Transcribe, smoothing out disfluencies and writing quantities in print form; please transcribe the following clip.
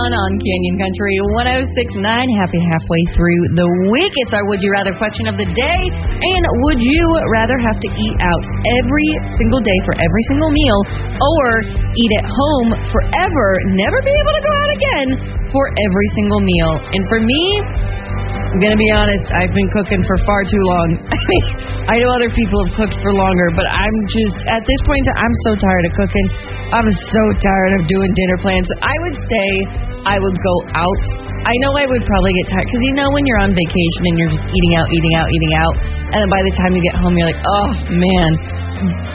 On Canyon Country 106.9, happy halfway through the week. It's our Would You Rather question of the day. And would you rather have to eat out every single day for every single meal, or eat at home forever, never be able to go out again for every single meal? And for me, I'm going to be honest, I've been cooking for far too long. I know other people have cooked for longer, but I'm just, at this point, I'm so tired of cooking. I'm so tired of doing dinner plans. I would say I would go out. I know I would probably get tired, because when you're on vacation and you're just eating out, and then by the time you get home, you're like, oh, man.